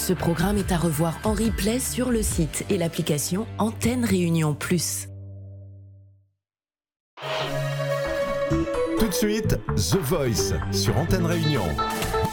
Ce programme est à revoir en replay sur le site et l'application Antenne Réunion Plus. Tout de suite, The Voice sur Antenne Réunion.